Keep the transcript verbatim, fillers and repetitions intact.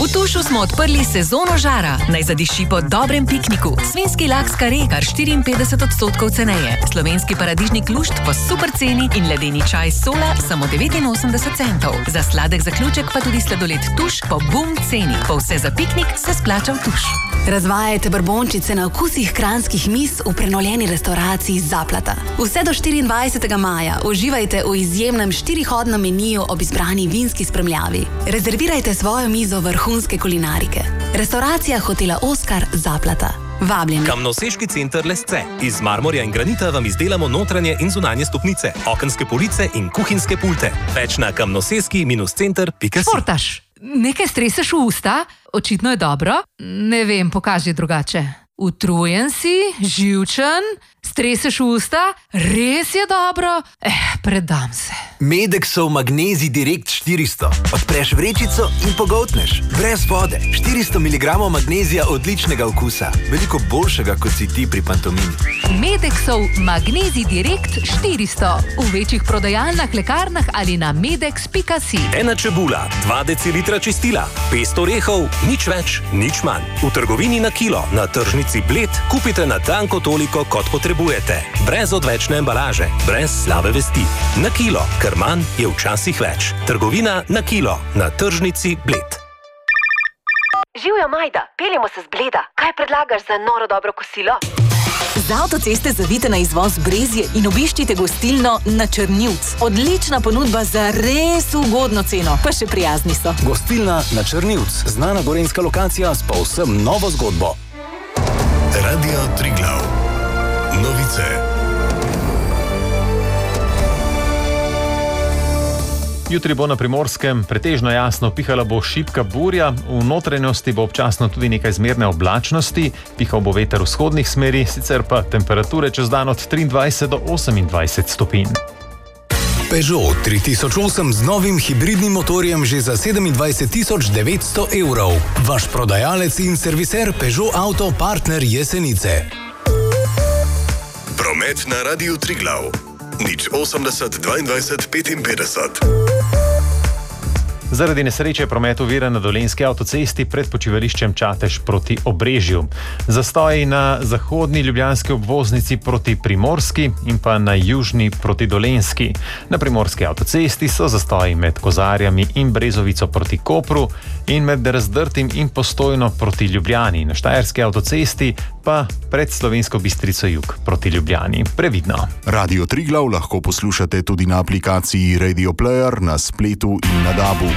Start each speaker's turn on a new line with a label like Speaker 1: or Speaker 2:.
Speaker 1: Tušu smo odprli sezono žara. Naj zadiši po dobrem pikniku. Svinjski laks kare kar štiriinpetdeset odstotkov ceneje. Slovenski paradižnik lušt po super ceni in ledeni čaj sola samo devetinosemdeset centov. Za sladek zaključek pa tudi sladoled Tuš po bum ceni. Po vse za piknik se splača v Tuš.
Speaker 2: Razvajajte brbončice na okusih kranjskih miz v prenoljeni restauraciji Zaplata. Vse do štiriindvajsetega maja uživajte v izjemnem štirihodnem meniju ob izbrani vinski spremljavi. Rezervirajte svojo mizo vrhunske kulinarike. Restauracija hotela Oskar Zaplata. Vabljeni.
Speaker 3: Kamnoseški center Lesce. Iz marmorja in granita vam izdelamo notranje in zunanje stopnice, okenske police in kuhinjske pulte. Več na kamnoseski center pika si.
Speaker 4: Športaš, nekaj streseš v usta? Očitno je dobro. Ne vem, pokaži drugače. Utrujen si, živčen, streseš v usta, res je dobro. Eh, predam se.
Speaker 5: Medexov Magnezij Direkt štiristo. Odpreš vrečico in pogoltneš. Brez vode. štiristo miligramov magnezija odličnega okusa. Veliko boljšega, kot si ti pri pantomimi.
Speaker 4: Medexov Magnezij Direkt štiristo. V večjih prodajalnah, lekarnah ali na medex pika si.
Speaker 3: Ena čebula, dva decilitra čistila, pest orehov, nič več, nič manj. V trgovini na kilo, na tržnici Bled, kupite na tanko toliko, kot potrebujete. Brez odvečne embalaže, brez slabe vesti. Na kilo, ker manj je včasih več. Trgovina na kilo, na tržnici Bled.
Speaker 6: Živjo, Majda, peljemo se z Bleda. Kaj predlagaš za noro dobro kosilo?
Speaker 7: Z avtoceste zavite na izvoz Brezje in obiščite gostilno Na Črnivc. Odlična ponudba za res ugodno ceno, pa še prijazni so.
Speaker 8: Gostilna Na Črnivc, znana gorenjska lokacija s povsem novo zgodbo.
Speaker 9: Radio Triglav. Novice.
Speaker 10: Jutri bo na Primorskem pretežno jasno, pihala bo šibka burja, v notranjosti bo občasno tudi nekaj zmerne oblačnosti, pihal bo veter vzhodnih smeri, sicer pa temperature čez dan od triindvajset do osemindvajset stopinj.
Speaker 9: Peugeot tri tisoč osem z novim hibridnim motorjem že za sedemindvajset tisoč devetsto evrov. Vaš prodajalec in serviser Peugeot Auto Partner Jesenice. Promet na Radiu Triglav. Nič osemdeset dvaindvajset petinpetdeset.
Speaker 10: Zaradi nesreče je promet oviran na Dolenjski avtocesti pred počivališčem Čatež proti Obrežju. Zastoji na zahodni ljubljanski obvoznici proti Primorski in pa na južni proti Dolenjski. Na Primorski avtocesti so zastoji med Kozarjami in Brezovico proti Kopru in med Razdrtim in Postojno proti Ljubljani. Na Štajerski avtocesti pa pred Slovensko Bistrico jug proti Ljubljani. Previdno.
Speaker 9: Radio Triglav lahko poslušate tudi na aplikaciji Radio Player, na spletu in na dabu.